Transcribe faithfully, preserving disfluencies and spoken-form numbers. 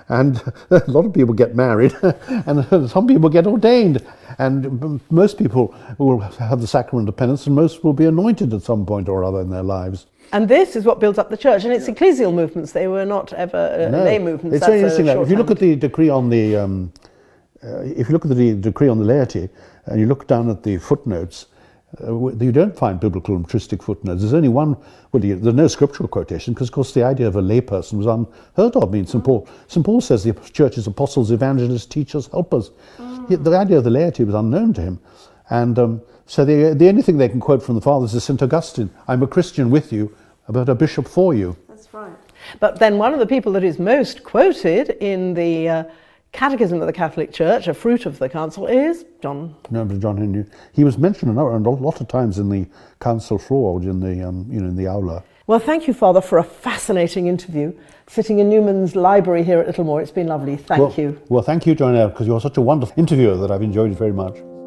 and a lot of people get married, and some people get ordained, and most people will have the sacrament of penance, and most will be anointed at some point or other in their lives. And this is what builds up the church, and it's ecclesial movements. They were not ever uh, no. lay movements. It's That's very interesting that if you look shorthand. at the decree on the, um, uh, if you look at the decree on the laity, and you look down at the footnotes, uh, you don't find biblical patristic footnotes. There's only one. Well, you, there's no scriptural quotation because, of course, the idea of a layperson was unheard of. I mean, Saint Paul, Saint Paul says the church is apostles, evangelists, teachers, helpers. Mm. The idea of the laity was unknown to him, and um, so the the only thing they can quote from the fathers is Saint Augustine. I'm a Christian with you, but a bishop for you. That's right. But then one of the people that is most quoted in the uh, Catechism of the Catholic Church, a fruit of the Council, is John. No, but John Henry. He was mentioned a lot of times in the council floor, in the um, you know, in the aula. Well, thank you, Father, for a fascinating interview. Sitting in Newman's library here at Littlemore, it's been lovely. Thank well, you. Well, thank you, Joanna, because you're such a wonderful interviewer that I've enjoyed it very much.